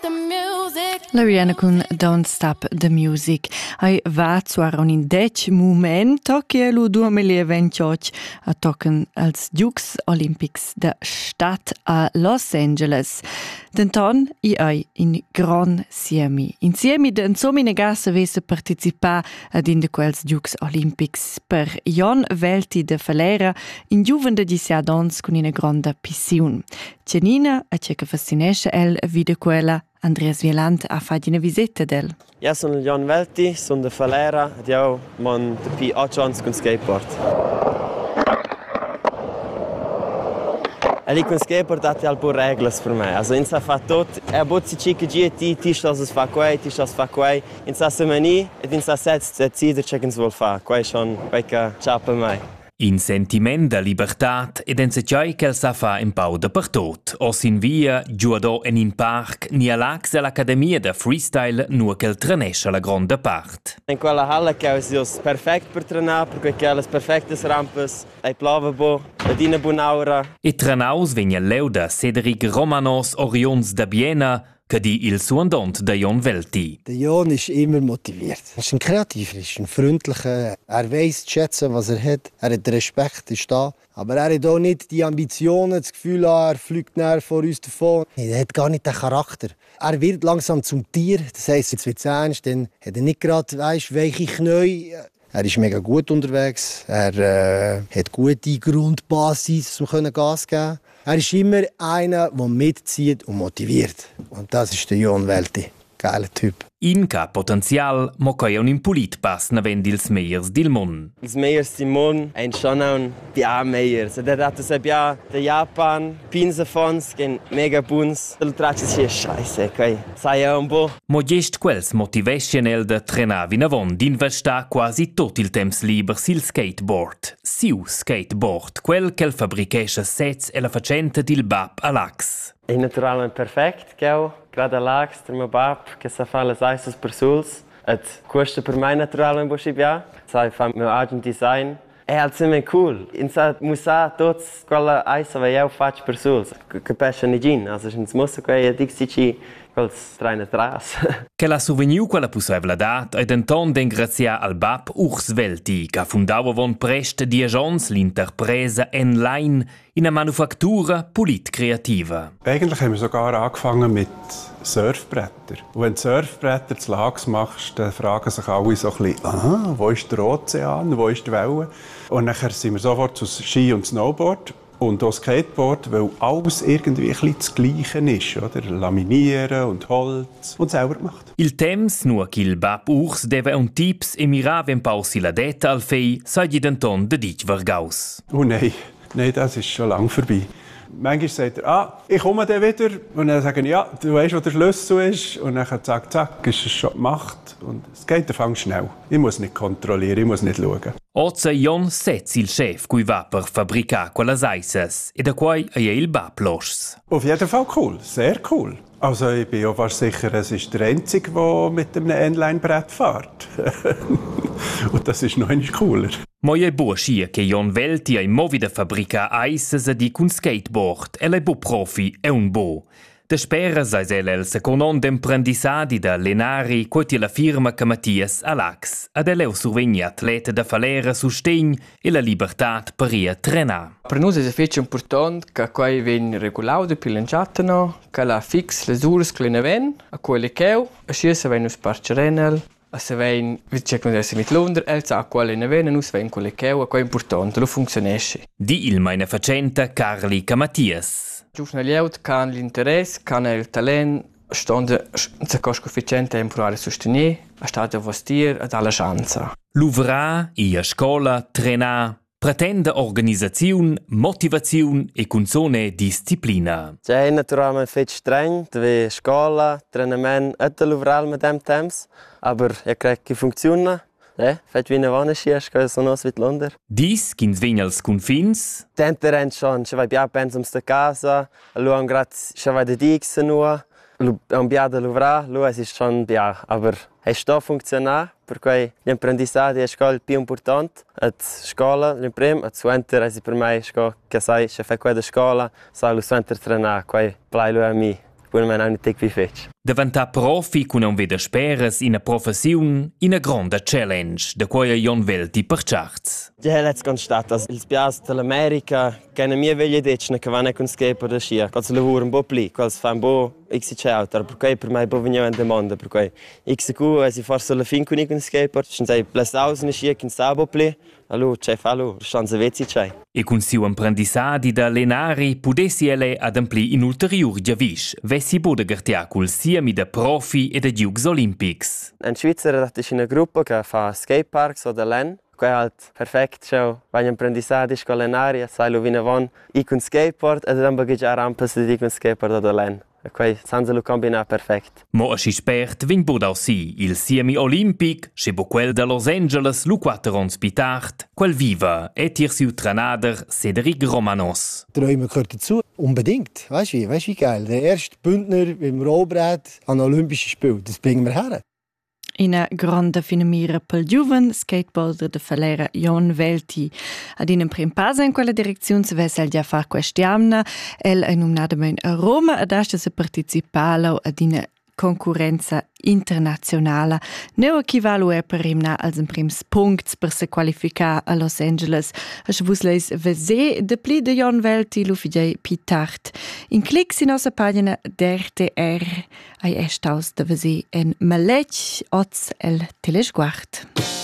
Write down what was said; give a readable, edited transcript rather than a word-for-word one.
the music. La Rihanna con Don't Stop the Music. Ai va zwar in 10 moment che lo 2028 a tocken als Jux Olympics da Stadt a Los Angeles. Denton i ai in gran siemi. Insieme den somine gassa vesse participar ad in de quels Jux Olympics per Jon Velti de Falera in giuven de disiadons con una grande pisciun. Cianina a che fascinesce el vide quella Andreas Wieland ha fatto una visita del. Io sono Jon Velti, sono di Falera e io mon di 8 anni con skateboard. E lì con skateboard ha alcune regole per me. Also insa fa tutto, e bozzi ciche GT, ti stas fa quei, ti stas fa quei. Insa semani ed insa setzt zider che ens vuol fa. Quei schon quei ciapa mai. In sentiment de libertat ed en setjai qu'el sa fa in pau de per tot. Os in via, giuadò en in parc, ni a l'ax all'Accademia de Freestyle nua qu'el trenesce la grande part. In quella halla che è perfect per trenare, perché ha le perfette rampas, e plove bo, ed in buona aura. E trenaus vegna leuda Cedric Romanos Orions da Biena, che di il suandont de Jon Velti. Der Jon ist immer motiviert. Er ist ein Kreativer, er ist ein Freundlicher. Er weiss zu schätzen, was er hat. Er hat Respekt, ist da. Aber er hat auch nicht die Ambitionen, das Gefühl, er fliegt näher vor uns davon. Er hat gar nicht den Charakter. Er wird langsam zum Tier. Das heisst, jetzt wird es ernst, dann hat er nicht gerade weiche Knie. Er ist mega gut unterwegs. Er hat gute Grundbasis, um Gas zu geben. Er ist immer einer, der mitzieht und motiviert. Und das ist der Jon Velti. Geiler Typ. In ca Potenzial, mo coi un impulit pass navend ils meiers dil mon. Ils meiers dil mon, ein schon ein bia meiers. Der hat das bia der Japan, Pinse Fons, gen mega buns. Der tracci sie scheiße, okay. Sai un bo. Mo gest quels motivational de trenar vinavon d'investar quasi tot il temps liber sil skateboard. Siu skateboard, quel quel fabrichesce sets e la facente dil bab alax. È naturalmente perfect, gell? Gerade l'ax, der bab, che sa fa les eisses per suls. Et costa per mai naturalmente busci bia. Sai fa meu agent design. È alzime cool. Insa musa tots quella eissa va eu fac per suls. Capisce nigin, also ins mussa quei dixici quels traina tras. Che la souvenir quella possibla dat ed enton dengrazia al bab Urs Velti, che fundava von prest 10 ans l'interpresa online in einer Manufaktur polit kreativa. Eigentlich haben wir sogar angefangen mit Surfbrettern. Und wenn du Surfbretter zu Lags machst, dann fragen sich alle so ein bisschen, wo ist der Ozean, wo ist die Welle? Und dann sind wir sofort zu Ski und Snowboard. Und auch Skateboard, weil alles irgendwie ein bisschen das Gleiche ist, oder? Laminieren und Holz und selber gemacht. Il temps nur qu'il bab Urs deve un tips e mirava un pau sila detta al fei, sei di denton de dich vergaus. Oh nein, das ist schon lang vorbei. Manchmal sagt er, ich komme dann wieder. Und dann sagen ja, du weißt, wo der Schlüssel ist. Und dann zack, ist es schon gemacht. Und es geht dann schnell. Ich muss nicht kontrollieren, ich muss nicht schauen. Oggi Jon setz il chef cui va per fabbricar quelles eisses e da quai è il bab los. Auf jeden Fall cool, sehr cool. Also ich bin auch fast sicher, es ist der Einzige, der mit einem Inline-Brett fährt. Und das ist noch einmal cooler. Moi è buoschia che Jon Velti ai movi da fabbrica eisses e di con skateboard e lei bo profi è un bo. De spera sai el secondo d'imprendissadi da Lenari quoti la firma che Mattias Alax ad eleu survegni atleta da Falera sustegn e la libertà per ia trenar. Per noi è fece importante che quai ven regolaudo più lanciatano, che la fix le ures che ne ven, a quelle che a sciessa ven us parcerenel, a se ven vicino adesso mit Londra, elsa a quelle ne ven us ven quelle che a quai importante lo funzionesce. Di il meine facenta Carli Mattias. Giusto lieut can l'interesse, can il talent, stonde se cosco efficiente imparare a sostenere, a stare a vestir e dare la chance. L'uvra, a scuola, trenar, pretende organizzazione, motivazione e consone disciplina. C'è naturalmente fet streng, dove scuola, trainement e l'uvra mit dem temps, aber ich crec che funziona. Fett wie eine Wanne schiest, kann so noch mit London. Dies kins vegn confins. Tenterent schon, ci vai bia pensums de casa, luam grad, ci vai de dix nur, am bia de l'uvra, lu es ist schon bia, aber es sta funzionar, per cui l'imprendissadi è scola più importante, et scola l'imprim, et suenter es per mai sco che sai, se fa quella scola, sai lu suenter trenar, quai plai lu a mi, pur men anni tic vi fetch. Davantar profi cun un veda speras in a professiun, in a gronda challenge, da quai Jon Velti perciarts. Ja, let's constatas. Ils pias dell'America, che na mia veglia decna che vanno con skateboard da scia, quals lavoro un po' pli, quals fan bo XC auto, per cui per me bo venio in demanda, per cui XQ si forse la fin con i con skateboard, ci sei plus aus na scia kin sabo pli. Allo, c'è fallo, stanza vezzi c'è. E con siu apprendissadi da Lenari pudessi ele adampli in ulterior giavisch, vessi boda gartia cul sia mi da profi e da Jeux Olympics. In Svizzera è una gruppa che fa skateparks o da Len. Quei halt perfekt show, vai apprendissadi con Lenari, sai lo vina von i con skateboard e dann bagage a rampas di con skateboard da Len. Quei sanza lo combina perfect. Mo a si spert vin bod aussi il Siemi Olympic, che bo quel da Los Angeles lu 4 ans pitart, quel viva et ihr siu Tranader Cedric Romanos. Träume gehört dazu. Unbedingt. Weißt du wie geil. Der erste Bündner im Rollbrett an Olympischen Spielen. Das bringen wir her. Ina granda finamira pel giuven skateboarder de Falera Jon Velti. Ad in un prim pas in quella direzione se vesel già far questiamna. El è nominadamen a Roma ad asce se participalo ad in concorrenza internazionale. Neu equivalo è per rimna als en prims punts per se qualificar a Los Angeles. As vus leis vese de pli de Jon Velti lu figei pitart. In clic si nossa pagina d'RTR ai estaus de vese en Malech oz el telesguard.